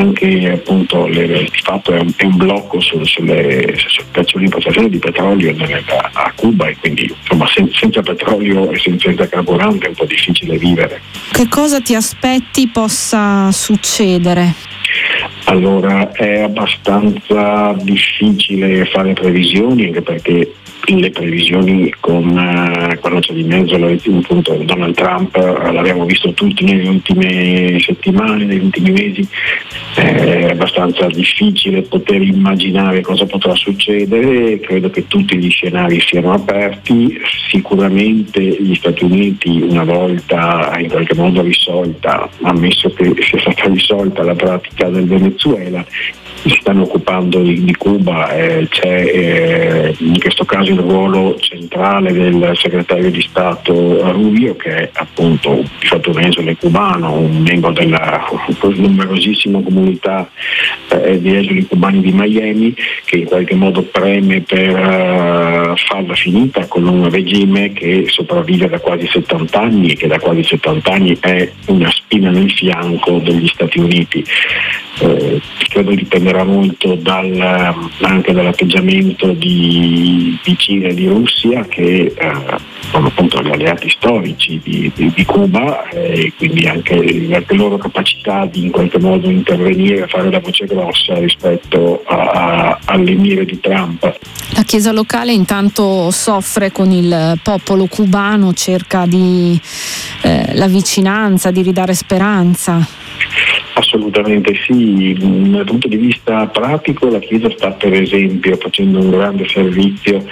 anche appunto di fatto è un blocco sul prezzo di importazione di petrolio a Cuba, e quindi insomma senza petrolio e senza carburante è un po' difficile vivere. Che cosa ti aspetti possa succedere? Allora, è abbastanza difficile fare previsioni, anche perché le previsioni quando c'è di mezzo appunto Donald Trump, l'abbiamo visto tutti nelle ultime settimane, negli ultimi mesi. È abbastanza difficile poter immaginare cosa potrà succedere. Credo che tutti gli scenari siano aperti. Sicuramente gli Stati Uniti, una volta in qualche modo risolta, ammesso che sia stata risolta la pratica del Venezuela, si stanno occupando di Cuba. C'è in questo caso il ruolo centrale del segretario di Stato Rubio, che è appunto di fatto un esule cubano, un membro della numerosissima comunità di esuli cubani di Miami, che in qualche modo preme per farla finita con un regime che sopravvive da quasi 70 anni e che da quasi 70 anni è una spina nel fianco degli Stati Uniti. Credo dipenderà molto anche dall'atteggiamento di Cina e di Russia, che sono appunto gli alleati storici di Cuba, e quindi anche le loro capacità di in qualche modo intervenire, a fare la voce grossa rispetto alle mire di Trump. La Chiesa locale intanto soffre con il popolo cubano, cerca la vicinanza, di ridare speranza. Assolutamente sì. Dal punto di vista pratico la Chiesa sta per esempio facendo un grande servizio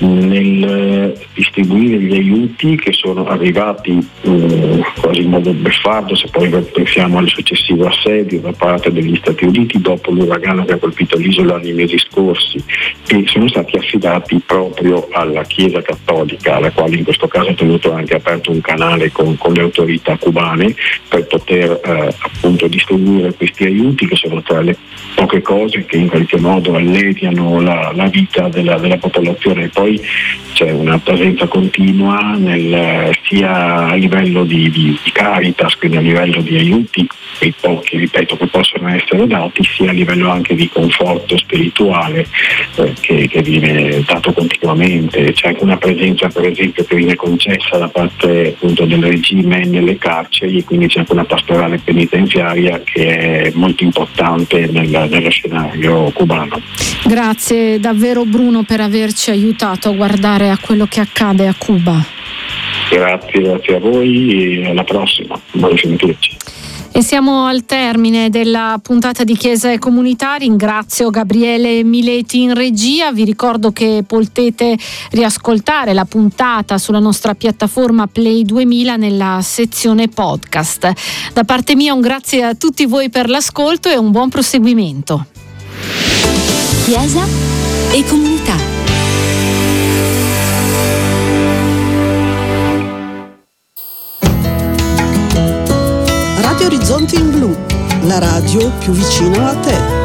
nel distribuire gli aiuti che sono arrivati quasi in modo beffardo, se poi pensiamo al successivo assedio da parte degli Stati Uniti dopo l'uragano che ha colpito l'isola nei mesi scorsi, e sono stati affidati proprio alla Chiesa cattolica, alla quale in questo caso ha tenuto anche aperto un canale con le autorità cubane per poter appunto distribuire questi aiuti, che sono tra le poche cose che in qualche modo alleviano la vita della popolazione. Poi c'è una presenza continua sia a livello di Caritas, quindi a livello di aiuti, quei pochi, ripeto, che possono essere dati, sia a livello anche di conforto spirituale che viene dato continuamente. C'è anche una presenza, per esempio, che viene concessa da parte appunto del regime nelle carceri, e quindi c'è anche una pastorale penitenziaria che è molto importante nello scenario cubano. Grazie davvero Bruno per averci aiutato a guardare a quello che accade a Cuba. Grazie a voi e alla prossima. Buon sentirci. E siamo al termine della puntata di Chiesa e Comunità. Ringrazio Gabriele Mileti in regia. Vi ricordo che potete riascoltare la puntata sulla nostra piattaforma Play 2000 nella sezione podcast. Da parte mia un grazie a tutti voi per l'ascolto e un buon proseguimento. Chiesa e Comunità. Radio Orizzonti in Blu, la radio più vicina a te.